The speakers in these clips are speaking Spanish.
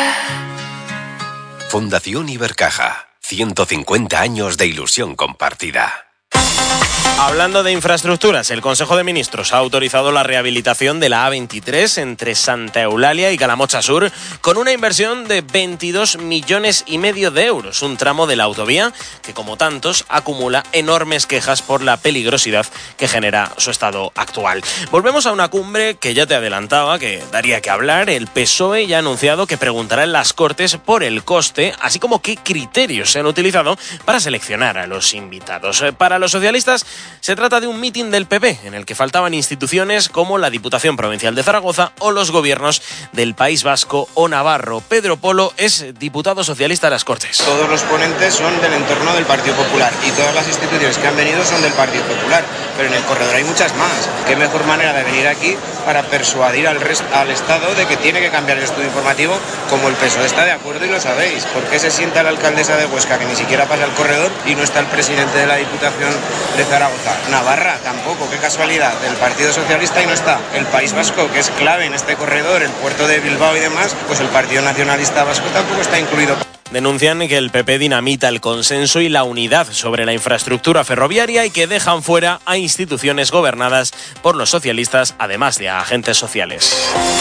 Fundación Ibercaja. 150 años de ilusión compartida. Hablando de infraestructuras, el Consejo de Ministros ha autorizado la rehabilitación de la A23 entre Santa Eulalia y Calamocha Sur con una inversión de 22,5 millones de euros, un tramo de la autovía que, como tantos, acumula enormes quejas por la peligrosidad que genera su estado actual. Volvemos a una cumbre que ya te adelantaba que daría que hablar. El PSOE ya ha anunciado que preguntará en las Cortes por el coste, así como qué criterios se han utilizado para seleccionar a los invitados. Para los socialistas, se trata de un mitin del PP en el que faltaban instituciones como la Diputación Provincial de Zaragoza o los gobiernos del País Vasco o Navarro. Pedro Polo es diputado socialista a las Cortes. Todos los ponentes son del entorno del Partido Popular y todas las instituciones que han venido son del Partido Popular, pero en el corredor hay muchas más. ¿Qué mejor manera de venir aquí para persuadir al Estado de que tiene que cambiar el estudio informativo, como el PSOE está de acuerdo y lo sabéis? ¿Por qué se sienta la alcaldesa de Huesca, que ni siquiera pasa el corredor, y no está el presidente de la Diputación de Zaragoza? Navarra tampoco, qué casualidad, del Partido Socialista y no está. El País Vasco, que es clave en este corredor, el puerto de Bilbao y demás, pues el Partido Nacionalista Vasco tampoco está incluido. Denuncian que el PP dinamita el consenso y la unidad sobre la infraestructura ferroviaria y que dejan fuera a instituciones gobernadas por los socialistas, además de a agentes sociales.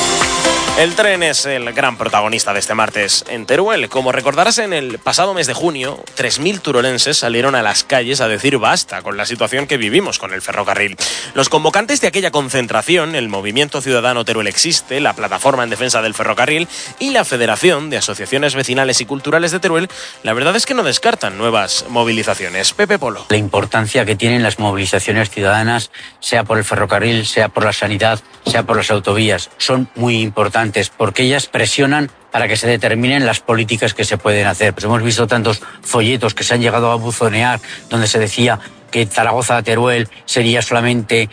El tren es el gran protagonista de este martes en Teruel. Como recordarás, en el pasado mes de junio, 3.000 turolenses salieron a las calles a decir basta con la situación que vivimos con el ferrocarril. Los convocantes de aquella concentración, el Movimiento Ciudadano Teruel Existe, la Plataforma en Defensa del Ferrocarril y la Federación de Asociaciones Vecinales y Culturales de Teruel, la verdad es que no descartan nuevas movilizaciones. Pepe Polo. La importancia que tienen las movilizaciones ciudadanas, sea por el ferrocarril, sea por la sanidad, sea por las autovías, son muy importantes porque ellas presionan para que se determinen las políticas que se pueden hacer. Pues hemos visto tantos folletos que se han llegado a buzonear donde se decía que Zaragoza a Teruel sería solamente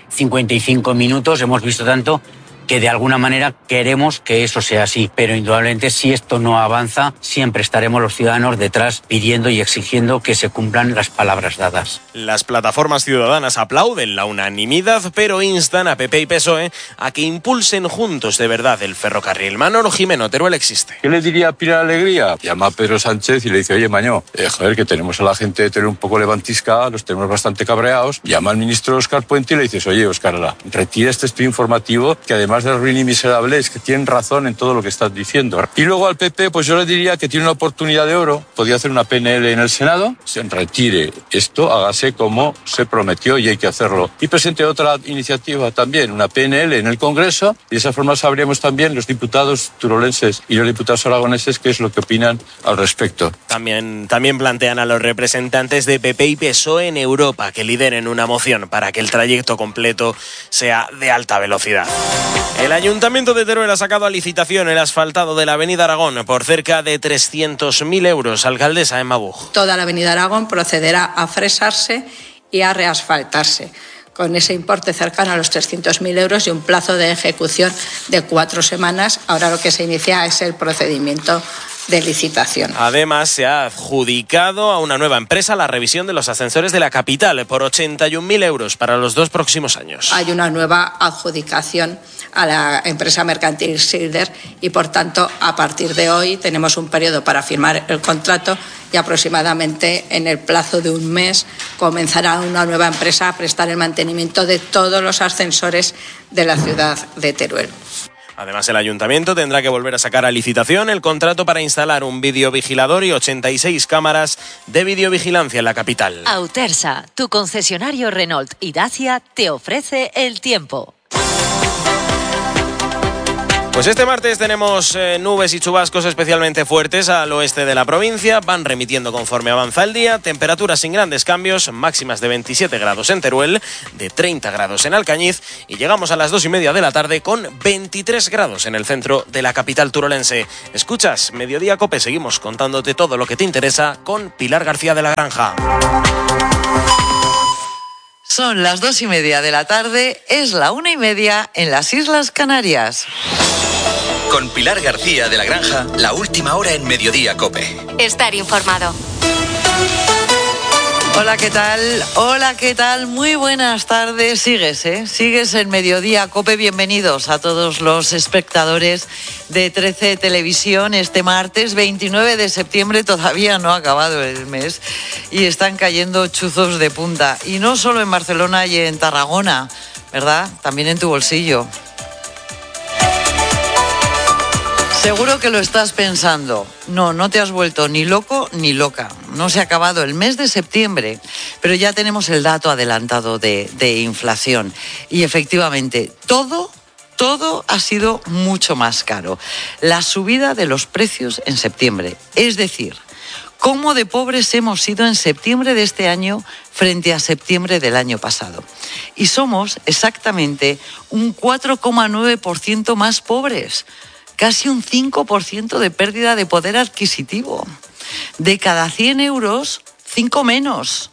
55 minutos. Hemos visto tanto que de alguna manera queremos que eso sea así, pero indudablemente si esto no avanza, siempre estaremos los ciudadanos detrás pidiendo y exigiendo que se cumplan las palabras dadas. Las plataformas ciudadanas aplauden la unanimidad, pero instan a PP y PSOE a que impulsen juntos de verdad el ferrocarril. Manolo Jimeno, Teruel Existe. ¿Qué le diría a Pilar Alegría? Llama a Pedro Sánchez y le dice, oye, Mañó, joder, que tenemos a la gente de Teruel un poco levantisca, los tenemos bastante cabreados. Llama al ministro Óscar Puente y le dices, oye, Óscar, retira este estudio informativo que además de ruin y miserable es que tienen razón en todo lo que estás diciendo. Y luego al PP, pues yo le diría que tiene una oportunidad de oro, podría hacer una PNL en el Senado, se retire esto, hágase como se prometió y hay que hacerlo. Y presente otra iniciativa también, una PNL en el Congreso, y de esa forma sabríamos también los diputados turolenses y los diputados aragoneses qué es lo que opinan al respecto. También plantean a los representantes de PP y PSOE en Europa que lideren una moción para que el trayecto completo sea de alta velocidad. El Ayuntamiento de Teruel ha sacado a licitación el asfaltado de la Avenida Aragón por cerca de 300.000 euros. Alcaldesa Emma Buch. Toda la Avenida Aragón procederá a fresarse y a reasfaltarse, con ese importe cercano a los 300.000 euros y un plazo de ejecución de 4 semanas. Ahora lo que se inicia es el procedimiento de licitación. Además, se ha adjudicado a una nueva empresa la revisión de los ascensores de la capital por 81.000 euros para los 2 próximos años. Hay una nueva adjudicación a la empresa mercantil Schilder y, por tanto, a partir de hoy tenemos un periodo para firmar el contrato y aproximadamente en el plazo de un mes comenzará una nueva empresa a prestar el mantenimiento de todos los ascensores de la ciudad de Teruel. Además, el Ayuntamiento tendrá que volver a sacar a licitación el contrato para instalar un videovigilador y 86 cámaras de videovigilancia en la capital. Autersa, tu concesionario Renault y Dacia, te ofrece el tiempo. Pues este martes tenemos nubes y chubascos especialmente fuertes al oeste de la provincia. Van remitiendo conforme avanza el día. Temperaturas sin grandes cambios, máximas de 27 grados en Teruel, de 30 grados en Alcañiz y llegamos a las 2:30 de la tarde con 23 grados en el centro de la capital turolense. Escuchas Mediodía Cope, seguimos contándote todo lo que te interesa con Pilar García de la Granja. Son las 2:30 de la tarde, es la 1:30 en las Islas Canarias. Con Pilar García de la Granja, la última hora en Mediodía Cope. Estar informado. Hola, ¿qué tal? Hola, ¿qué tal? Muy buenas tardes. Sigues en Mediodía COPE. Bienvenidos a todos los espectadores de 13 Televisión. Este martes 29 de septiembre todavía no ha acabado el mes y están cayendo chuzos de punta. Y no solo en Barcelona y en Tarragona, ¿verdad? También en tu bolsillo. Seguro que lo estás pensando. No te has vuelto ni loco ni loca. No se ha acabado el mes de septiembre, pero ya tenemos el dato adelantado de inflación. Y efectivamente, todo ha sido mucho más caro. La subida de los precios en septiembre. Es decir, cómo de pobres hemos sido en septiembre de este año frente a septiembre del año pasado. Y somos exactamente un 4,9% más pobres. Casi un 5% de pérdida de poder adquisitivo. De cada 100 euros, 5 menos.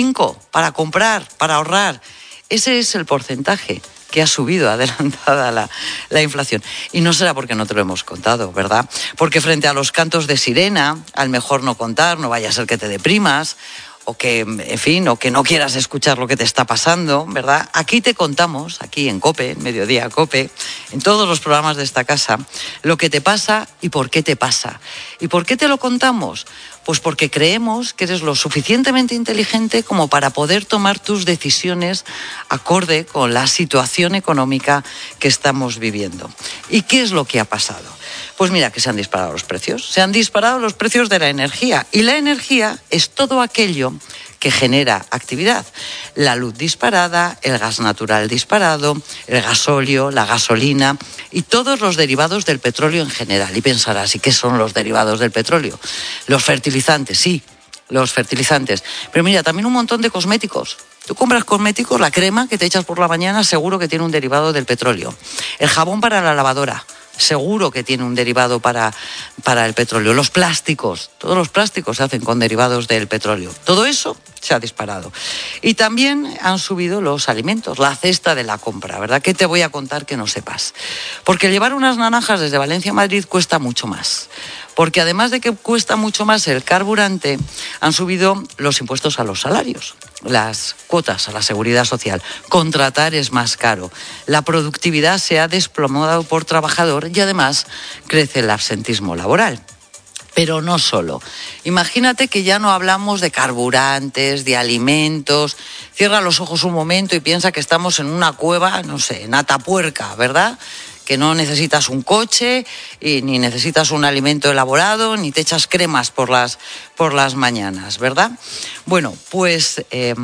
5 para comprar, para ahorrar. Ese es el porcentaje que ha subido adelantada la inflación. Y no será porque no te lo hemos contado, ¿verdad? Porque frente a los cantos de sirena, al mejor no contar, no vaya a ser que te deprimas, o que, en fin, o que no quieras escuchar lo que te está pasando, ¿verdad? Aquí te contamos, aquí en COPE, en Mediodía COPE, en todos los programas de esta casa, lo que te pasa y por qué te pasa. ¿Y por qué te lo contamos? Pues porque creemos que eres lo suficientemente inteligente como para poder tomar tus decisiones acorde con la situación económica que estamos viviendo. ¿Y qué es lo que ha pasado? Pues mira que se han disparado los precios. Se han disparado los precios de la energía. Y la energía es todo aquello que genera actividad. La luz disparada, el gas natural disparado, el gasóleo, la gasolina y todos los derivados del petróleo en general. Y pensarás, ¿y qué son los derivados del petróleo? Los fertilizantes, sí, los fertilizantes. Pero mira, también un montón de cosméticos. Tú compras cosméticos, la crema que te echas por la mañana seguro que tiene un derivado del petróleo. El jabón para la lavadora seguro que tiene un derivado para el petróleo. Los plásticos, todos los plásticos se hacen con derivados del petróleo. Todo eso se ha disparado. Y también han subido los alimentos, la cesta de la compra, ¿verdad? ¿Qué te voy a contar que no sepas? Porque llevar unas naranjas desde Valencia a Madrid cuesta mucho más. Porque además de que cuesta mucho más el carburante, han subido los impuestos a los salarios, las cuotas a la seguridad social. Contratar es más caro. La productividad se ha desplomado por trabajador y además crece el absentismo laboral. Pero no solo. Imagínate que ya no hablamos de carburantes, de alimentos. Cierra los ojos un momento y piensa que estamos en una cueva, no sé, en Atapuerca, ¿verdad? Que no necesitas un coche, y ni necesitas un alimento elaborado, ni te echas cremas por las mañanas, ¿verdad? Bueno, pues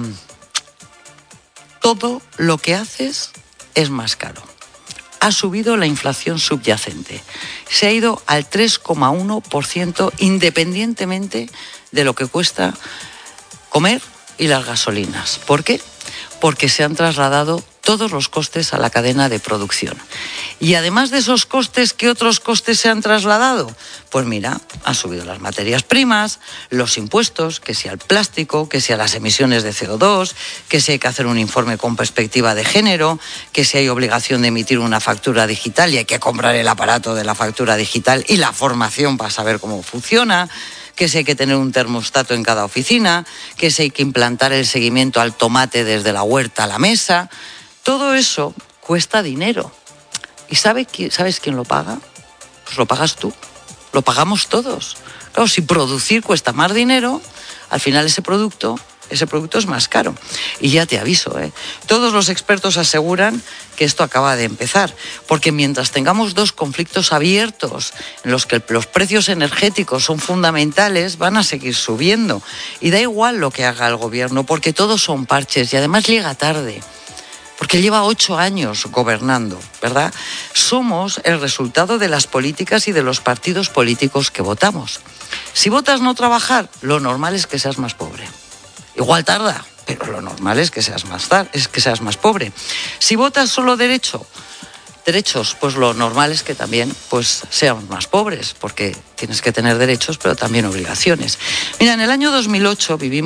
todo lo que haces es más caro. Ha subido la inflación subyacente. Se ha ido al 3,1% independientemente de lo que cuesta comer y las gasolinas. ¿Por qué? Porque se han trasladado todos los costes a la cadena de producción. Y además de esos costes, ¿qué otros costes se han trasladado? Pues mira, han subido las materias primas, los impuestos, que sea el plástico, que sea las emisiones de CO2, que si hay que hacer un informe con perspectiva de género, que si hay obligación de emitir una factura digital y hay que comprar el aparato de la factura digital y la formación para saber cómo funciona, que si hay que tener un termostato en cada oficina, que si hay que implantar el seguimiento al tomate desde la huerta a la mesa. Todo eso cuesta dinero. ¿Y sabes quién lo paga? Pues lo pagas tú, lo pagamos todos. Claro, si producir cuesta más dinero, al final ese producto es más caro. Y ya te aviso, todos los expertos aseguran que esto acaba de empezar, porque mientras tengamos dos conflictos abiertos en los que los precios energéticos son fundamentales, van a seguir subiendo. Y da igual lo que haga el gobierno, porque todos son parches y además llega tarde. Porque lleva 8 años gobernando, ¿verdad? Somos el resultado de las políticas y de los partidos políticos que votamos. Si votas no trabajar, lo normal es que seas más pobre. Igual tarda, pero lo normal es que seas más pobre. Si votas solo derechos, pues lo normal es que también pues seamos más pobres, porque tienes que tener derechos, pero también obligaciones. Mira, en el año 2008 vivimos